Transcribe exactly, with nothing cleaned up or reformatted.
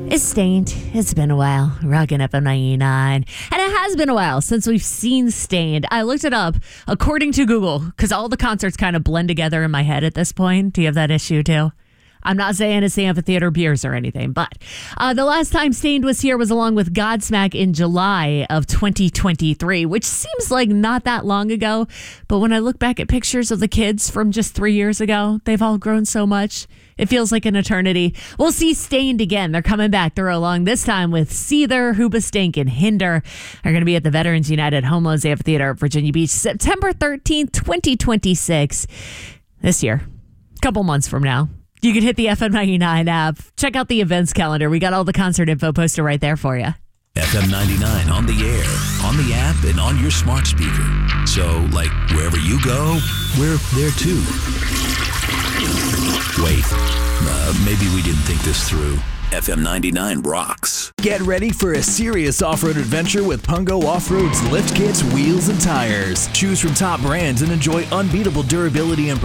It's Stained. It's been a while. Rockin' F M ninety-nine. And it has been a while since we've seen Stained. I looked it up according to Google because all the concerts kind of blend together in my head at this point. Do you have that issue too? I'm not saying it's the amphitheater beers or anything, but uh, the last time Stained was here was along with Godsmack in July of twenty twenty-three, which seems like not that long ago. But when I look back at pictures of the kids from just three years ago, they've all grown so much. It feels like an eternity. We'll see Stained again. They're coming back. They're along this time with Seether, Hoobastank, and Hinder. They're going to be at the Veterans United Home Loans Amphitheater at Virginia Beach, September thirteenth, twenty twenty-six. This year, a couple months from now. You can hit the F M ninety-nine app. Check out the events calendar. We got all the concert info posted right there for you. F M ninety-nine on the air, on the app, and on your smart speaker. So, like, wherever you go, we're there too. Wait, uh, maybe we didn't think this through. F M ninety-nine rocks. Get ready for a serious off-road adventure with Pungo Off-Road's lift kits, wheels, and tires. Choose from top brands and enjoy unbeatable durability and